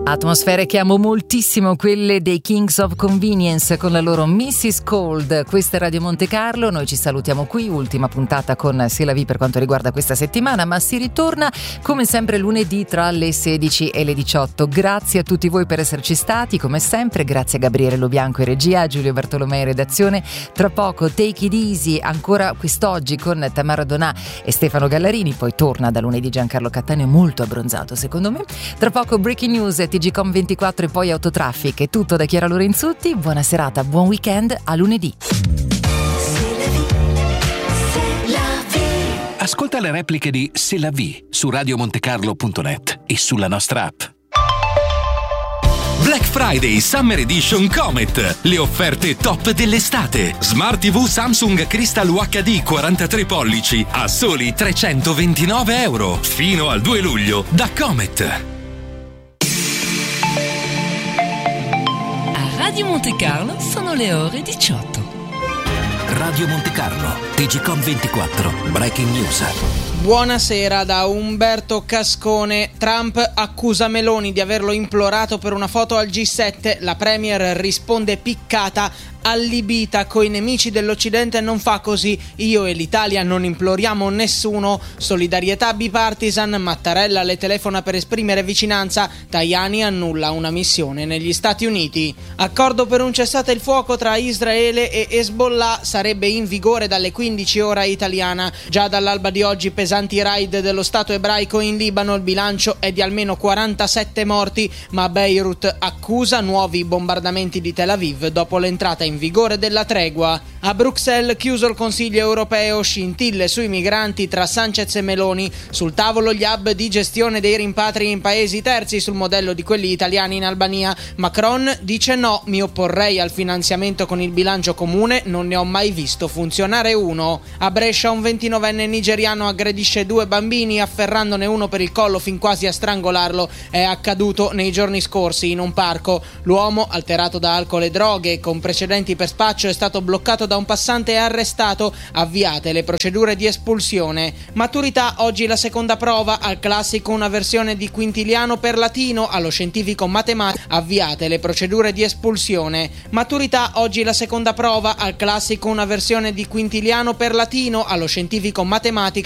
Atmosfere che amo moltissimo, quelle dei Kings of Convenience con la loro Mrs. Cold. Questa è Radio Monte Carlo, noi ci salutiamo qui, ultima puntata con C'est la vie per quanto riguarda questa settimana, ma si ritorna come sempre lunedì tra le 16 e le 18. Grazie a tutti voi per esserci stati, come sempre, grazie a Gabriele Lobianco in regia, a Giulio Bartolomei in redazione. Tra poco Take It Easy, ancora quest'oggi con Tamara Donà e Stefano Gallarini, poi torna da lunedì Giancarlo Cattaneo, molto abbronzato secondo me. Tra poco Breaking News, TGcom24 e poi Autotraffic. È tutto da Chiara Lorenzutti, buona serata, buon weekend, a lunedì. Ascolta le repliche di C'est la vie su radiomontecarlo.net e sulla nostra app. Black Friday Summer Edition Comet, le offerte top dell'estate. Smart TV Samsung Crystal UHD 43 pollici a soli €329 fino al 2 luglio da Comet. Radio Monte Carlo sono le ore 18. Radio Monte Carlo, TGcom24, Breaking News. Buonasera da Umberto Cascone. Trump accusa Meloni di averlo implorato per una foto al G7. La premier risponde piccata: allibita, coi nemici dell'Occidente non fa così, io e l'Italia non imploriamo nessuno, solidarietà bipartisan, Mattarella le telefona per esprimere vicinanza, Tajani annulla una missione negli Stati Uniti. Accordo per un cessate il fuoco tra Israele e Hezbollah sarebbe in vigore dalle 15 ora italiana. Già dall'alba di oggi pesanti raid dello Stato ebraico in Libano, il bilancio è di almeno 47 morti, ma Beirut accusa nuovi bombardamenti di Tel Aviv dopo l'entrata in vigore della tregua. A Bruxelles chiuso il Consiglio europeo, scintille sui migranti tra Sanchez e Meloni, sul tavolo gli hub di gestione dei rimpatri in paesi terzi sul modello di quelli italiani in Albania. Macron dice no, mi opporrei al finanziamento con il bilancio comune, non ne ho mai visto funzionare uno. A Brescia un 29enne nigeriano aggredisce 2 bambini afferrandone uno per il collo fin quasi a strangolarlo. È accaduto nei giorni scorsi in un parco. L'uomo, alterato da alcol e droghe con precedenti per spaccio, è stato bloccato da un passante e arrestato. Avviate le procedure di espulsione. Maturità oggi la seconda prova, al classico una versione di quintiliano per latino, allo scientifico matematico avviate le procedure di espulsione. Maturità oggi la seconda prova, al classico una versione di quintiliano per latino, allo scientifico matematica